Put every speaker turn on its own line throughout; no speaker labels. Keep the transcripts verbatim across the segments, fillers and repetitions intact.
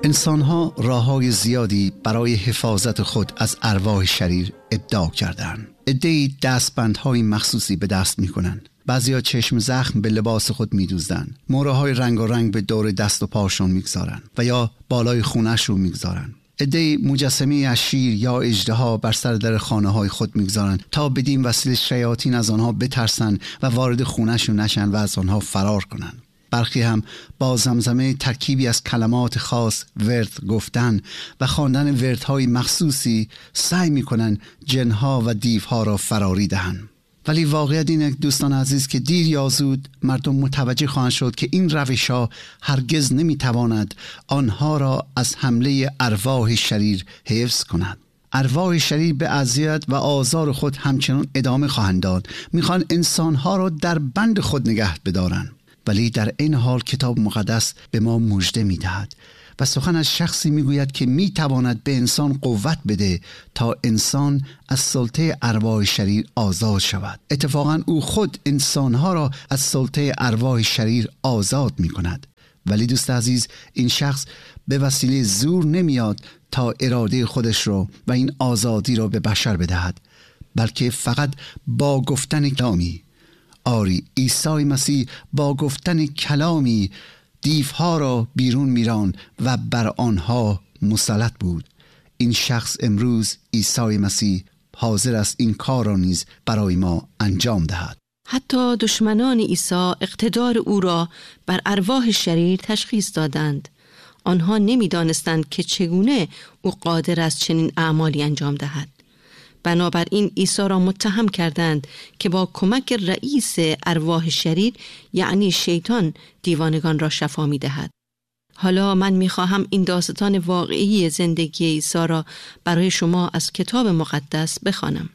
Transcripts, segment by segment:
انسان‌ها راه‌های زیادی برای حفاظت خود از ارواح شریر ابداع کردند. عده‌ای دستبندهای مخصوصی به دست می‌کنند. بعضی‌ها چشم زخم به لباس خود می‌دوزند. مهره‌های رنگارنگ به دور دست و پاشون می‌گذارند و یا بالای خونش رو می‌گذارند. عده‌ای مجسمه از شیر یا اژدها بر سر در خانه‌های خود می‌گذارند تا بدین وسیله شیاطین از آنها بترسند و وارد خونه‌شون نشن و از آنها فرار کنند. برخی هم با زمزمه ترکیبی از کلمات خاص ورد گفتن و خواندن وردهای مخصوصی سعی می‌کنند جنها و دیوها را فراری دهند. ولی واقعیت اینه دوستان عزیز که دیر یا زود مردم متوجه خواهند شد که این روش‌ها هرگز نمی‌تواند آنها را از حمله ارواح شریر حفظ کند. ارواح شریر به اذیت و آزار خود همچنان ادامه خواهند داد. می‌خوان انسان‌ها را در بند خود نگه بدارند. ولی در این حال کتاب مقدس به ما مژده می‌دهد و سخن از شخصی می‌گوید که می‌تواند به انسان قوت بده تا انسان از سلطه ارواح شریر آزاد شود. اتفاقاً او خود انسان‌ها را از سلطه ارواح شریر آزاد می‌کند. ولی دوست عزیز، این شخص به وسیله زور نمیاد تا اراده خودش را و این آزادی را به بشر بدهد، بلکه فقط با گفتن کلامی. آری، عیسی مسیح با گفتن کلامی دیوها را بیرون میراند و بر آنها مسلط بود. این شخص امروز عیسی مسیح حاضر است این کار را نیز برای ما انجام دهد.
حتی دشمنان عیسی اقتدار او را بر ارواح شریر تشخیص دادند. آنها نمی‌دانستند که چگونه او قادر است چنین اعمالی انجام دهد. بنابراین عیسی را متهم کردند که با کمک رئیس ارواح شریر یعنی شیطان دیوانگان را شفا می دهد. حالا من می خواهم این داستان واقعی زندگی عیسی را برای شما از کتاب مقدس بخوانم.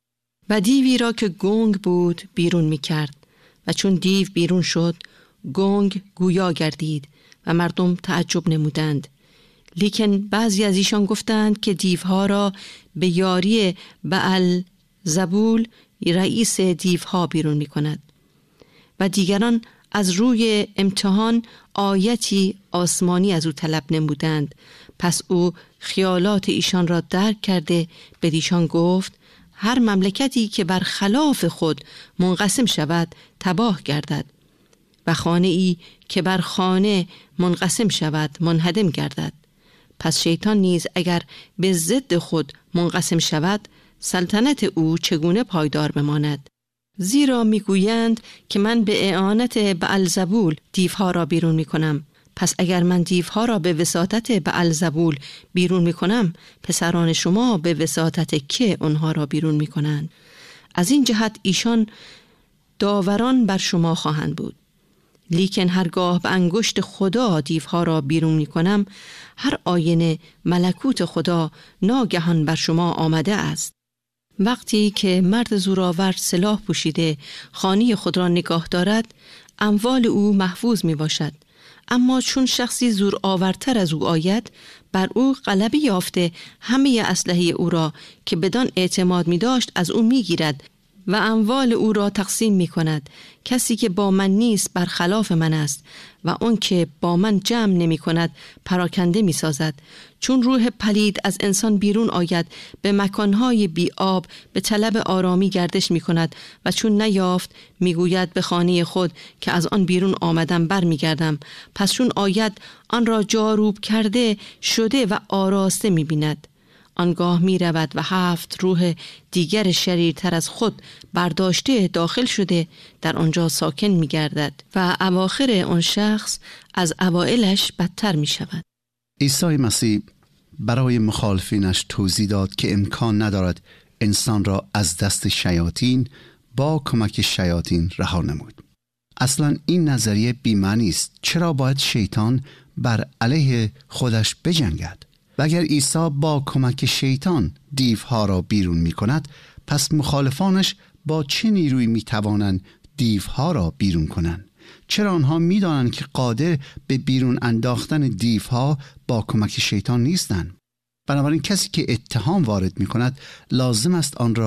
و دیوی را که گنگ بود بیرون می کرد و چون دیو بیرون شد گنگ گویا گردید و مردم تعجب نمودند. لیکن بعضی از ایشان گفتند که دیوها را به یاری بعل زبول رئیس دیوها بیرون می کند. و دیگران از روی امتحان آیتی آسمانی از او طلب نمودند. پس او خیالات ایشان را درک کرده به ایشان گفت هر مملکتی که بر خلاف خود منقسم شود تباه گردد و خانه ای که بر خانه منقسم شود منهدم گردد. پس شیطان نیز اگر به ضد خود منقسم شود سلطنت او چگونه پایدار بماند؟ زیرا میگویند که من به اعانت بعلزبول دیوها را بیرون میکنم. پس اگر من دیوها را به وساطت بعلزبول بیرون میکنم پسران شما به وساطت که آنها را بیرون میکنند؟ از این جهت ایشان داوران بر شما خواهند بود. لیکن هرگاه به انگشت خدا دیوها را بیرون می کنم هر آینه ملکوت خدا ناگهان بر شما آمده است. وقتی که مرد زورآور سلاح پوشیده خانه خود را نگاه دارد اموال او محفوظ می باشد، اما چون شخصی زورآورتر از او آید بر او غلبه یافته همه اسلحه او را که بدان اعتماد می داشت از او می گیرد و اموال او را تقسیم می کند. کسی که با من نیست برخلاف من است و اون که با من جمع نمی کند پراکنده می سازد. چون روح پلید از انسان بیرون آید به مکانهای بی آب به طلب آرامی گردش می کند و چون نیافت می گوید به خانه خود که از آن بیرون آمدم بر می گردم. پس چون آید آن را جاروب کرده شده و آراسته می بیند. آنگاه می رود و هفت روح دیگر شریرتر از خود برداشته داخل شده در آنجا ساکن می گردد و اواخر آن شخص از اوائلش بدتر می شود.
عیسی مسیح برای مخالفینش توضیح داد که امکان ندارد انسان را از دست شیاطین با کمک شیاطین رها نمود. اصلا این نظریه بی‌معنی است. چرا باید شیطان بر علیه خودش بجنگد؟ و اگر عیسی با کمک شیطان دیوها را بیرون می کند، پس مخالفانش با چه نیروی می توانند دیوها را بیرون کنند؟ چرا آنها می دانند که قادر به بیرون انداختن دیوها با کمک شیطان نیستند؟ بنابراین کسی که اتهام وارد می کند لازم است آن را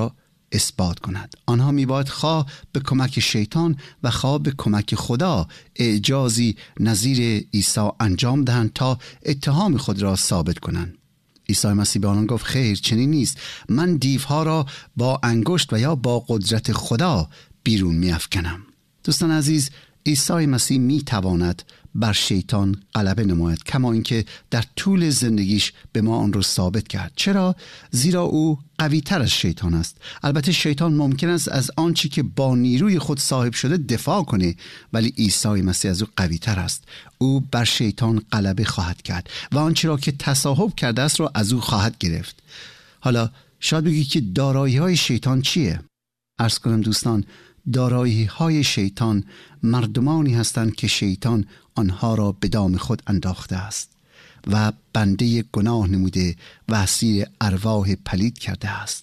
اثبات کند. آنها میباید خواه به کمک شیطان و خواه به کمک خدا اعجازی نظیر عیسی انجام دهند تا اتهام خود را ثابت کنند. عیسی مسیح به آنان گفت خیر چنین نیست، من دیوها را با انگشت و یا با قدرت خدا بیرون می‌افکنم. دوستان عزیز، عیسی مسیح میتواند بر شیطان غلبه نماید، کما اینکه در طول زندگیش به ما آن را ثابت کرد. چرا؟ زیرا او قوی تر از شیطان است. البته شیطان ممکن است از آنچه که با نیروی خود صاحب شده دفاع کنه، ولی عیسی مسیح از او قوی تر است. او بر شیطان غلبه خواهد کرد و آنچه را که تصاحب کرده است را از او خواهد گرفت. حالا شاید بگی که دارایی های شیطان چیه؟ عرض کنم دوستان، دارایی های شیطان مردمانی هستند که شیطان آنها را به دام خود انداخته است و بنده گناه نموده و اسیر ارواح پلید کرده است.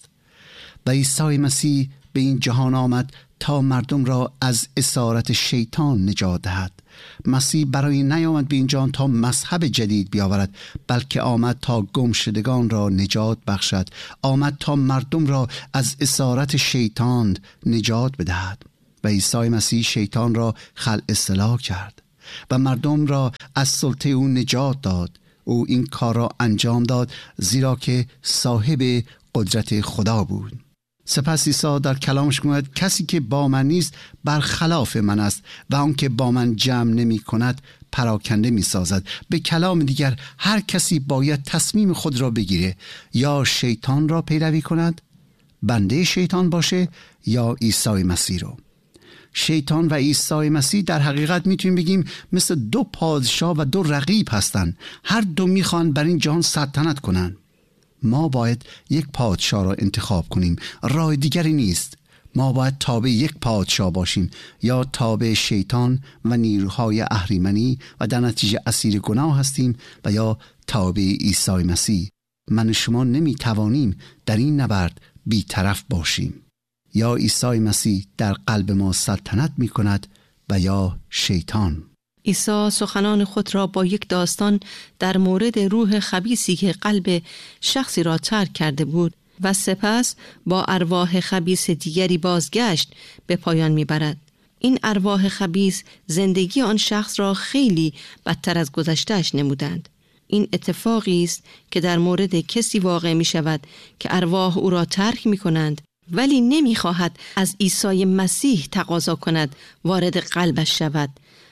و عیسی مسیح به این جهان آمد تا مردم را از اسارت شیطان نجات دهد. مسیح برای نیامد به این جهان تا مذهب جدید بیاورد، بلکه آمد تا گمشدگان را نجات بخشد. آمد تا مردم را از اسارت شیطان نجات بدهد. و عیسی مسیح شیطان را خلع اصلاح کرد و مردم را از سلطه او نجات داد. او این کار را انجام داد زیرا که صاحب قدرت خدا بود. سپس عیسی در کلامش میگوید کسی که با من نیست برخلاف من است و آن که با من جمع نمی کند پراکنده می سازد. به کلام دیگر هر کسی باید تصمیم خود را بگیره، یا شیطان را پیروی کند، بنده شیطان باشه، یا عیسی مسیح رو. شیطان و عیسی مسیح در حقیقت میتونیم بگیم مثل دو پادشاه و دو رقیب هستند. هر دو میخوان بر این جهان سلطنت کنن. ما باید یک پادشاه را انتخاب کنیم، راه دیگری نیست. ما باید تابع یک پادشاه باشیم، یا تابع شیطان و نیروهای اهریمنی و در نتیجه اسیر گناه هستیم، و یا تابع عیسی مسیح. من و شما نمیتوانیم در این نبرد بی‌طرف باشیم. یا عیسی مسیح در قلب ما سلطنت می کند و یا شیطان.
عیسی سخنان خود را با یک داستان در مورد روح خبیثی که قلب شخصی را ترک کرده بود و سپس با ارواح خبیث دیگری بازگشت به پایان می برد. این ارواح خبیث زندگی آن شخص را خیلی بدتر از گذشته‌اش نمودند. این اتفاقی است که در مورد کسی واقع می شود که ارواح او را ترک می کنند، ولی نمی خواهد از عیسی مسیح تقاضا کند وارد قلبش شود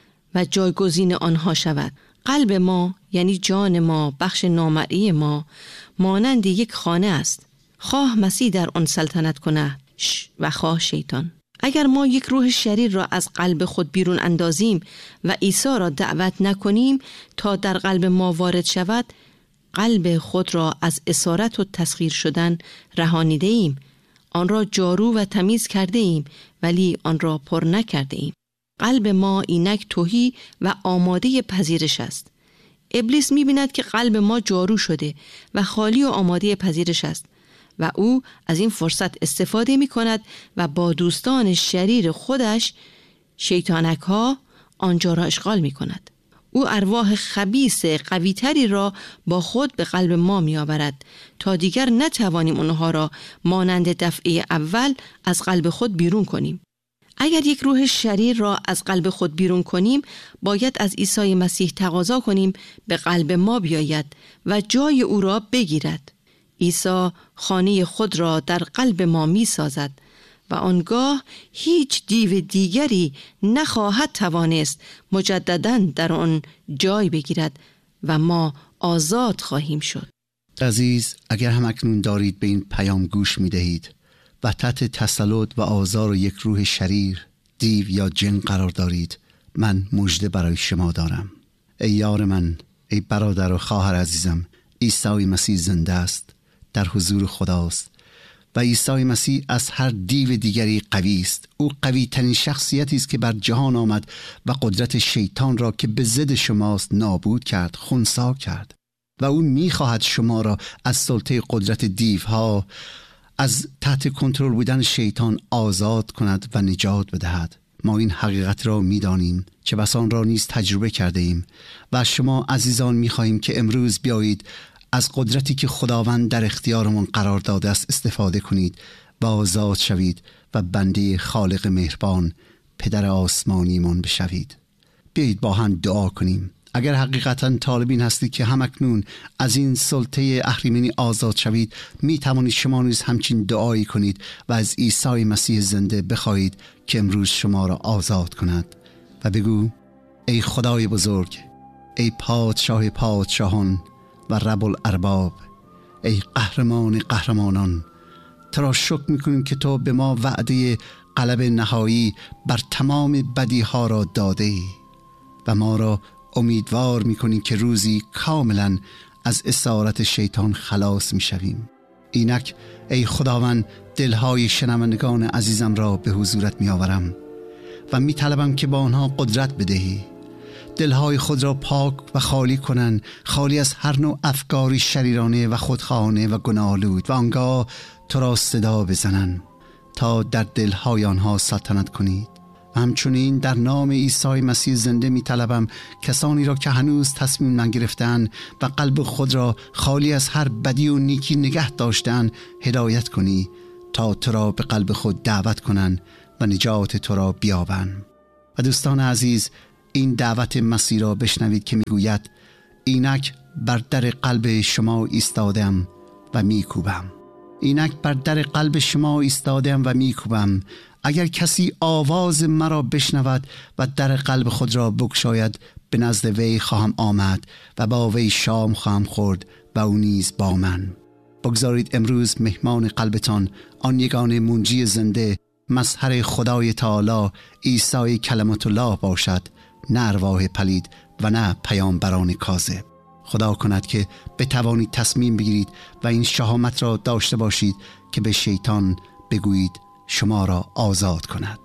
و جایگزین آنها شود. قلب ما یعنی جان ما، بخش نامرئی ما، مانند یک خانه است. خواه مسیح در آن سلطنت کنه و خواه شیطان. اگر ما یک روح شریر را از قلب خود بیرون اندازیم و عیسی را دعوت نکنیم تا در قلب ما وارد شود، قلب خود را از اسارت و تسخیر شدن رهانیده ایم. آن را جارو و تمیز کرده ایم ولی آن را پر نکرده ایم. قلب ما اینک تهی و آماده پذیرش است. ابلیس می‌بیند که قلب ما جارو شده و خالی و آماده پذیرش است و او از این فرصت استفاده می‌کند و با دوستان شریر خودش شیطانک ها آنجا را اشغال می‌کند. او ارواح خبیث قوی‌تری را با خود به قلب ما می‌آورد تا دیگر نتوانیم آنها را مانند دفعه اول از قلب خود بیرون کنیم. اگر یک روح شریر را از قلب خود بیرون کنیم، باید از عیسی مسیح تقاضا کنیم به قلب ما بیاید و جای او را بگیرد. عیسی خانه خود را در قلب ما می سازد و آنگاه هیچ دیو دیگری نخواهد توانست مجدداً در آن جای بگیرد و ما آزاد خواهیم شد.
عزیز، اگر هم اکنون دارید به این پیام گوش می دهید و تحت تسلط و آزار یک روح شریر، دیو یا جن قرار دارید، من مژده برای شما دارم. ای یار من، ای برادر و خواهر عزیزم، عیسی مسیح زنده است، در حضور خداست و عیسی مسیح از هر دیو دیگری قوی است. او قوی ترین شخصیتی است که بر جهان آمد و قدرت شیطان را که به ضد شماست نابود کرد، خنثی کرد و او می‌خواهد شما را از سلطه قدرت دیوها، از تحت کنترل بودن شیطان آزاد کند و نجات بدهد. ما این حقیقت را می‌دانیم که بس آن را نیز تجربه کرده ایم و شما عزیزان می‌خواهیم که امروز بیایید از قدرتی که خداوند در اختیارمان قرار داده است استفاده کنید و و آزاد شوید و بنده خالق مهربان پدر آسمانیمان بشوید. بیایید با هم دعا کنیم. اگر حقیقتا طالبین هستید که همکنون از این سلطه اهریمنی آزاد شوید، می توانید شما نیز همچین دعایی کنید و از عیسی مسیح زنده بخواهید که امروز شما را آزاد کند و بگو: ای خدای بزرگ، ای پادشاه پادشاهان و رب الارباب، ای قهرمان قهرمانان، تو را شکر میکنیم که تو به ما وعده غلب نهایی بر تمام بدیها را داده ای و ما را امیدوار میکنی که روزی کاملا از اسارت شیطان خلاص میشویم. اینک ای خداوند، دلهای شنوندگان عزیزم را به حضورت میآورم و میطلبم که با آنها قدرت بدهی، دلهای خود را پاک و خالی کنند، خالی از هر نوع افکاری شریرانه و خودخواهانه و گناه‌آلود، و آنگاه تو را صدا بزنند تا در دلهای آنها سلطنت کنید. و همچنین در نام عیسی مسیح زنده می طلبم کسانی را که هنوز تصمیم نگرفتند و قلب خود را خالی از هر بدی و نیکی نگه داشتند هدایت کنی تا تو را به قلب خود دعوت کنند و نجات تو را بیابند. و دوستان عزیز، این دعوت مسیح را بشنوید که میگوید: اینک بر در قلب شما ایستادم و میکوبم. اینک بر در قلب شما ایستادم و میکوبم. اگر کسی آواز مرا بشنود و در قلب خود را بگشاید، به نزد وی خواهم آمد و با وی شام خواهم خورد و او نیز با من. بگذارید امروز مهمان قلبتان آن یگانه منجی زنده، مظهر خدای تعالی، عیسی کلمت الله باشد، نه ارواح پلید و نه پیامبران کاذب. خدا کند که بتوانید تصمیم بگیرید و این شهامت را داشته باشید که به شیطان بگویید شما را آزاد کند.